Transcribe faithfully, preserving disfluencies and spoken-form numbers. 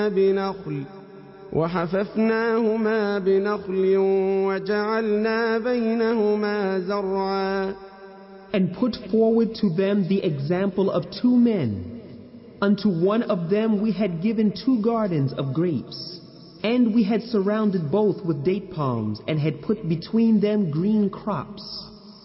بنخل وحففناهما بنخل وجعلنا بينهما زرعا. And put forward to them the example of two men. Unto one of them we had given two gardens of grapes, and we had surrounded both with date palms, and had put between them green crops.